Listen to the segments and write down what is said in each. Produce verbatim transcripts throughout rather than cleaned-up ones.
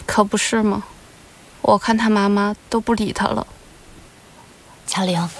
可不是吗？我看他妈妈都不理他了。 乔玲，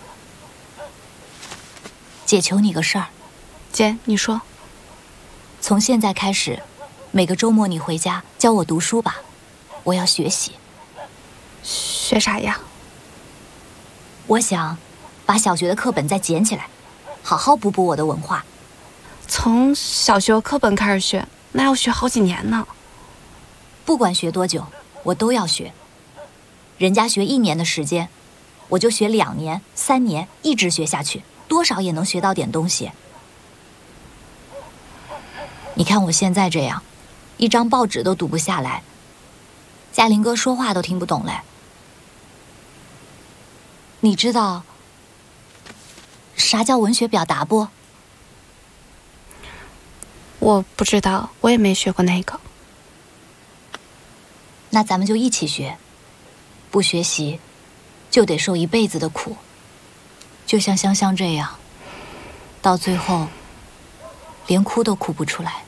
姐求你个事儿。 姐，你说。 从现在开始，每个周末你回家教我读书吧，我要学习。 学啥呀？ 我想把小学的课本再捡起来，好好补补我的文化。 从小学课本开始学，那要学好几年呢。 不管学多久，我都要学。人家学一年的时间，我就学两年、三年，一直学下去，多少也能学到点东西。你看我现在这样，一张报纸都读不下来，嘉林哥说话都听不懂嘞。你知道啥叫文学表达不？ 我不知道，我也没学过那个。 那咱们就一起学，不学习就得受一辈子的苦，就像香香这样，到最后连哭都哭不出来。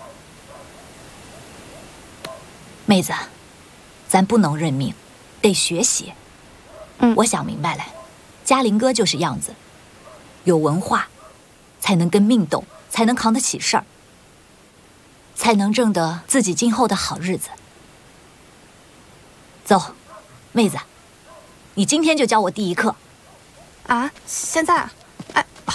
妹子，咱不能认命，得学习。 嗯， 我想明白了，嘉林哥就是样子，有文化才能跟命斗，才能扛得起事儿，才能挣得自己今后的好日子。走，妹子，你今天就教我第一课。 啊，现在啊？